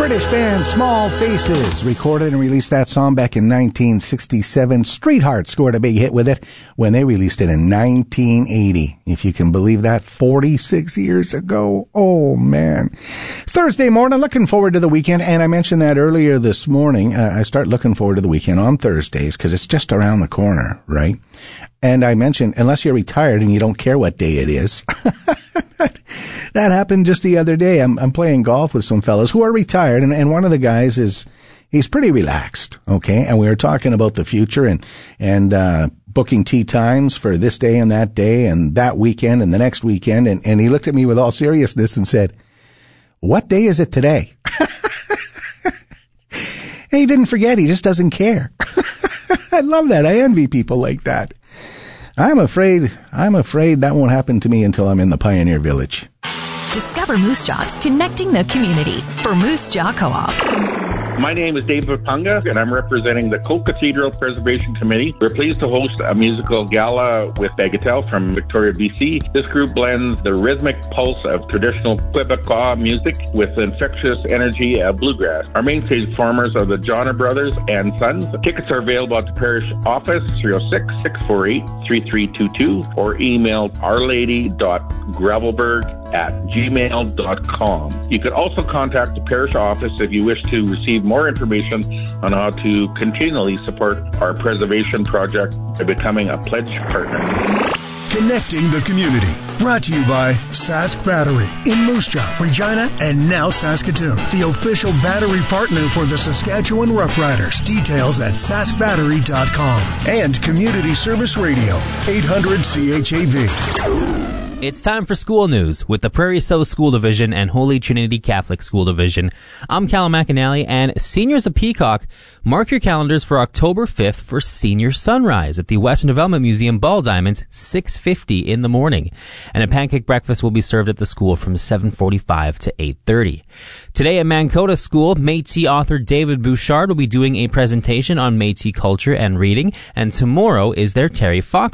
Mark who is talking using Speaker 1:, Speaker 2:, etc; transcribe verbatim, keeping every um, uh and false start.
Speaker 1: British band Small Faces recorded and released that song back in nineteen sixty-seven. Streetheart scored a big hit with it when they released it in nineteen eighty. If you can believe that, forty-six years ago. Oh, man. Thursday morning, looking forward to the weekend. And I mentioned that earlier this morning. Uh, I start looking forward to the weekend on Thursdays because it's just around the corner, right? And I mentioned, unless you're retired and you don't care what day it is. That happened just the other day. I'm, I'm playing golf with some fellas who are retired, and, and one of the guys is, he's pretty relaxed, okay? And we were talking about the future and, and, uh, booking tee times for this day and that day and that weekend and the next weekend. And, and he looked at me with all seriousness and said, "What day is it today?" And he didn't forget. He just doesn't care. I love that. I envy people like that. I'm afraid, I'm afraid that won't happen to me until I'm in the Pioneer Village.
Speaker 2: Discover Moose Jaw's connecting the community for Moose Jaw Co-op.
Speaker 3: My name is David Punga, and I'm representing the Coke Cathedral Preservation Committee. We're pleased to host a musical gala with Bagatelle from Victoria, B C. This group blends the rhythmic pulse of traditional Quebecois music with infectious energy of bluegrass. Our main stage performers are the Johnner Brothers and Sons. Tickets are available at the parish office, three oh six, six four eight, three three two two, or email ourlady.gravelberg at gmail dot com. You could also contact the parish office if you wish to receive more information on how to continually support our preservation project by becoming a pledge partner.
Speaker 4: Connecting the community. Brought to you by Sask Battery in Moose Jaw, Regina, and now Saskatoon. The official battery partner for the Saskatchewan Roughriders. Details at sask battery dot com. And Community Service Radio, eight hundred C H A V.
Speaker 5: It's time for school news with the Prairie South School Division and Holy Trinity Catholic School Division. I'm Callum McAnally, and Seniors of Peacock, mark your calendars for October fifth for Senior Sunrise at the Western Development Museum Ball Diamonds, six fifty in the morning. And a pancake breakfast will be served at the school from seven forty-five to eight thirty. Today at Mankota School, Métis author David Bouchard will be doing a presentation on Métis culture and reading, and tomorrow is their Terry Fox